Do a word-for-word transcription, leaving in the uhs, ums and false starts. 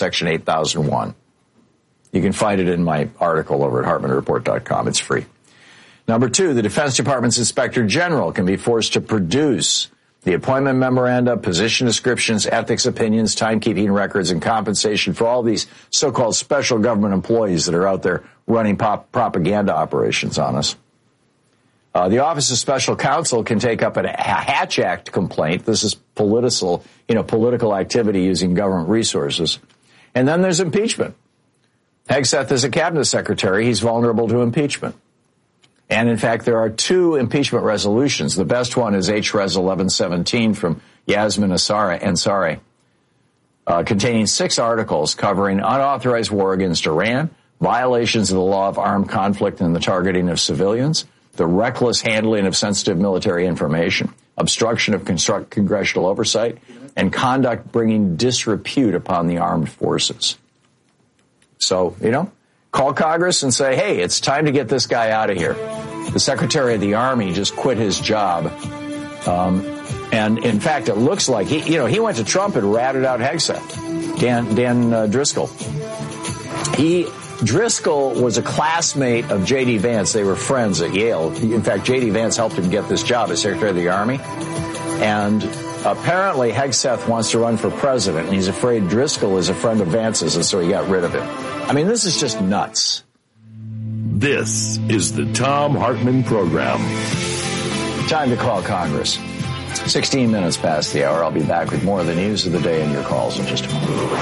Section eight thousand one. You can find it in my article over at Hartmann Report dot com. It's free. Number two, the Defense Department's Inspector General can be forced to produce the appointment memoranda, position descriptions, ethics opinions, timekeeping records, and compensation for all these so-called special government employees that are out there running pop- propaganda operations on us. Uh, the Office of Special Counsel can take up a Hatch Act complaint. This is political, you know, political activity using government resources. And then there's impeachment. Hegseth is a cabinet secretary. He's vulnerable to impeachment. And, in fact, there are two impeachment resolutions. The best one is H Res eleven seventeen from Yasmin Ansari, uh, containing six articles covering unauthorized war against Iran, violations of the law of armed conflict and the targeting of civilians, the reckless handling of sensitive military information, obstruction of construct congressional oversight, and conduct bringing disrepute upon the armed forces. So, you know, call Congress and say, hey, it's time to get this guy out of here. The Secretary of the Army just quit his job. Um, and, in fact, it looks like, he, you know, he went to Trump and ratted out Hegseth, Dan, Dan uh, Driscoll. He, Driscoll was a classmate of J D. Vance. They were friends at Yale. In fact, J D. Vance helped him get this job as Secretary of the Army. And apparently Hegseth wants to run for president, and he's afraid Driscoll is a friend of Vance's, and so he got rid of him. I mean, this is just nuts. This is the Thom Hartmann Program. Time to call Congress. sixteen minutes past the hour. I'll be back with more of the news of the day and your calls in just a moment.